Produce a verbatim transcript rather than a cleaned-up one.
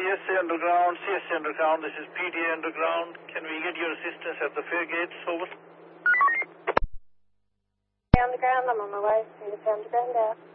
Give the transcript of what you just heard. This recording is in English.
S A Underground, C S A Underground, this is P D A Underground. Can we get your assistance at the fare gates? Over. Underground, I'm on my way to the Underground out.